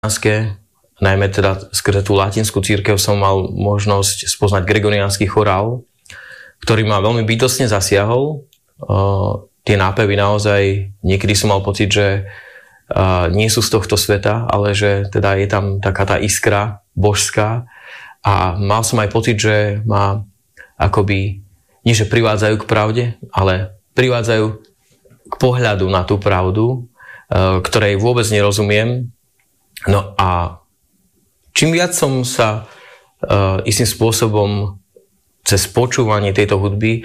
najmä teda skrze tú latinskú cirkev som mal možnosť spoznať gregoriánsky chorál, ktorý ma veľmi bytostne zasiahol. Tie nápevy naozaj, niekedy som mal pocit, že nie sú z tohto sveta, ale že teda je tam taká tá iskra božská a mal som aj pocit, že ma akoby, nie že privádzajú k pravde, ale privádzajú k pohľadu na tú pravdu, ktorej vôbec nerozumiem. No a čím viac som sa istým spôsobom cez počúvanie tejto hudby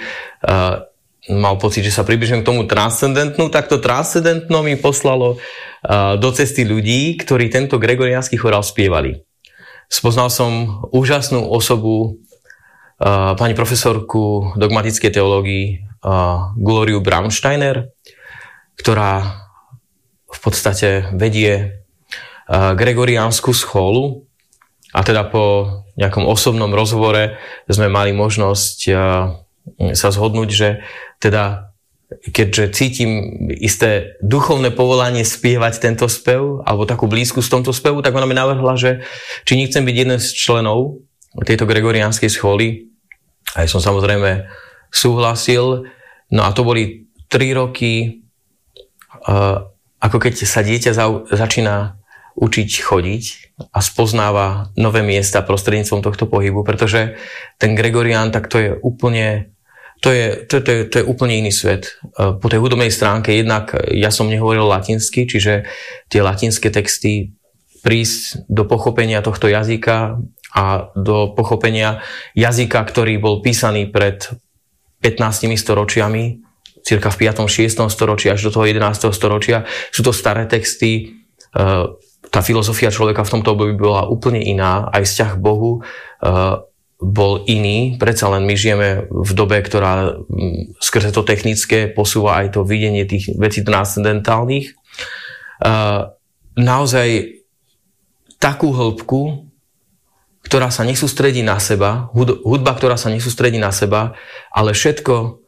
mal pocit, že sa približujem k tomu transcendentnú, tak to transcendentno mi poslalo do cesty ľudí, ktorí tento gregoriánsky chorál spievali. Spoznal som úžasnú osobu, pani profesorku dogmatickej teológii Gloriu Braunsteiner, ktorá v podstate vedie gregoriánsku scholu a teda po nejakom osobnom rozhovore sme mali možnosť sa zhodnúť, že teda keďže cítim isté duchovné povolanie spievať tento spev alebo takú blízku z tomto spevu, tak ona mi navrhla, že či nechcem byť jeden z členov tejto gregoriánskej scholy. Aj som samozrejme súhlasil. No a to boli 3 roky, ako keď sa dieťa začína učiť chodiť a spoznáva nové miesta prostredníctvom tohto pohybu, pretože ten gregorián, tak to je úplne to je úplne iný svet. Po tej hudobnej stránke jednak ja som nehovoril latinsky, čiže tie latinské texty prísť do pochopenia tohto jazyka a do pochopenia jazyka, ktorý bol písaný pred 15 storočiami, cirka v 5. 6. storočí až do toho 11. storočia. Sú to staré texty, tá filozofia človeka v tomto období bola úplne iná, aj vzťah k Bohu bol iný, predsa len my žijeme v dobe, ktorá skrze to technické posúva aj to videnie tých vecí transcendentálnych. Naozaj takú hĺbku, ktorá sa nesústredí na seba, hudba, ktorá sa nesústredí na seba, ale všetko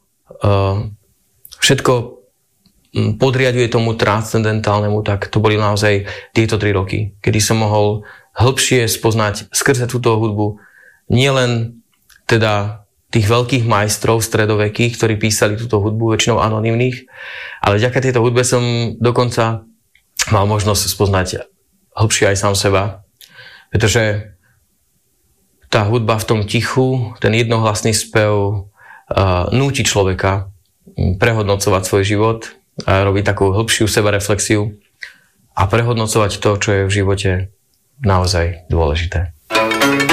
podriaduje tomu transcendentálnemu, tak to boli naozaj tieto 3 roky, kedy som mohol hĺbšie spoznať skrze túto hudbu nielen teda tých veľkých majstrov stredovekých, ktorí písali túto hudbu, väčšinou anonymných, ale vďaka tejto hudbe som dokonca mal možnosť spoznať hĺbšie aj sám seba, pretože tá hudba v tom tichu, ten jednohlasný spev núti človeka prehodnocovať svoj život a robiť takú hĺbšiu sebareflexiu a prehodnocovať to, čo je v živote naozaj dôležité.